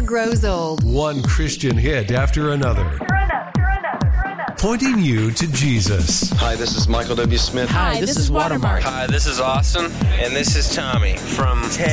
grows old. One Christian hit after another. Pointing you to Jesus. Hi, this is Michael W. Smith. Hi, this is Watermark. Hi, this is Austin. And this is Tommy from 10